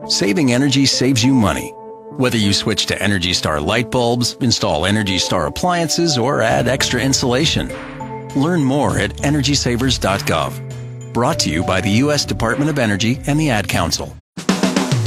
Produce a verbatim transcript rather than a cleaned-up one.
Saving energy saves you money. Whether you switch to Energy Star light bulbs, install Energy Star appliances, or add extra insulation. Learn more at energy savers dot gov. Brought to you by the U S Department of Energy and the Ad Council.